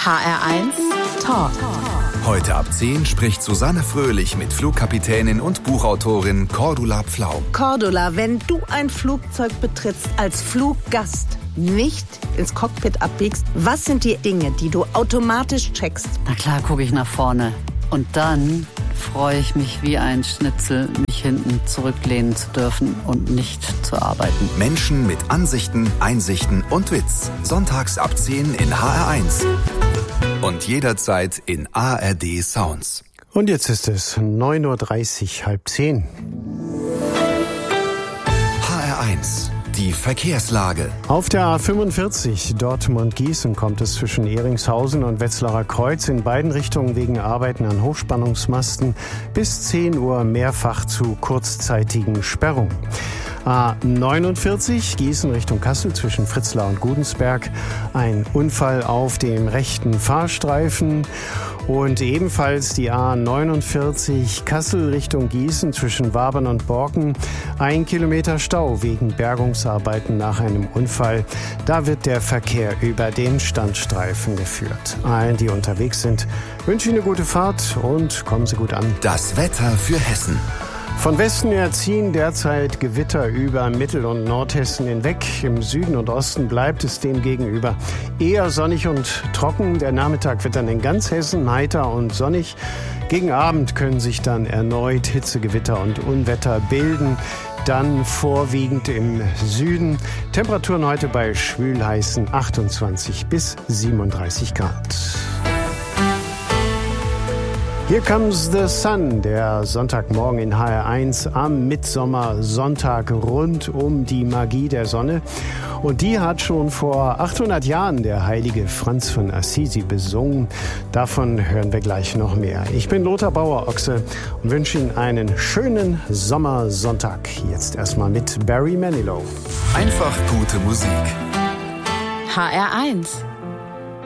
HR1 Talk. Heute ab 10 spricht Susanne Fröhlich mit Flugkapitänin und Buchautorin Cordula Pflaum. Cordula, wenn du ein Flugzeug betrittst als Fluggast, nicht ins Cockpit abbiegst, was sind die Dinge, die du automatisch checkst? Na klar, gucke ich nach vorne. Und dann freue ich mich wie ein Schnitzel, mich hinten zurücklehnen zu dürfen und nicht zu arbeiten. Menschen mit Ansichten, Einsichten und Witz. Sonntags ab 10 in HR1. Und jederzeit in ARD Sounds. Und jetzt ist es 9:30 Uhr, 9:30. HR1. Die Verkehrslage. Auf der A45 Dortmund-Gießen kommt es zwischen Ehringshausen und Wetzlarer Kreuz in beiden Richtungen wegen Arbeiten an Hochspannungsmasten bis 10 Uhr mehrfach zu kurzzeitigen Sperrungen. A49 Gießen Richtung Kassel zwischen Fritzlar und Gudensberg. Ein Unfall auf dem rechten Fahrstreifen. Und ebenfalls die A49 Kassel Richtung Gießen zwischen Wabern und Borken. 1 Kilometer Stau wegen Bergungsarbeiten nach einem Unfall. Da wird der Verkehr über den Standstreifen geführt. Allen, die unterwegs sind, wünsche ich eine gute Fahrt und kommen Sie gut an. Das Wetter für Hessen. Von Westen her ziehen derzeit Gewitter über Mittel- und Nordhessen hinweg. Im Süden und Osten bleibt es demgegenüber eher sonnig und trocken. Der Nachmittag wird dann in ganz Hessen heiter und sonnig. Gegen Abend können sich dann erneut Hitzegewitter und Unwetter bilden. Dann vorwiegend im Süden. Temperaturen heute bei schwülheißen 28 bis 37 Grad. Here Comes the Sun, der Sonntagmorgen in HR1 am Mittsommersonntag rund um die Magie der Sonne. Und die hat schon vor 800 Jahren der heilige Franz von Assisi besungen. Davon hören wir gleich noch mehr. Ich bin Lothar Bauer-Ochse und wünsche Ihnen einen schönen Sommersonntag. Jetzt erstmal mit Barry Manilow. Einfach gute Musik. HR1